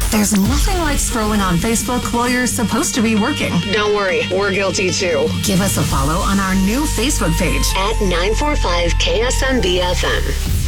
There's nothing like scrolling on Facebook while you're supposed to be working. Don't worry, we're guilty too. Give us a follow on our new Facebook page at 945 KSMB FM.